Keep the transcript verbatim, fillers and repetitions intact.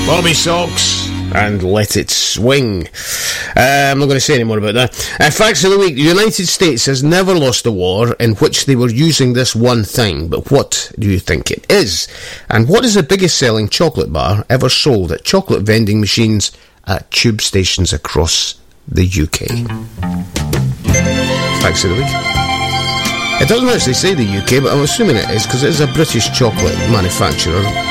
Bobby Socks and Let It Swing. Uh, I'm not going to say any more about that. Uh, facts of the week. The United States has never lost a war in which they were using this one thing, but what do you think it is? And what is the biggest selling chocolate bar ever sold at chocolate vending machines at tube stations across the U K? Facts of the week. It doesn't actually say the U K, but I'm assuming it is, because it is a British chocolate manufacturer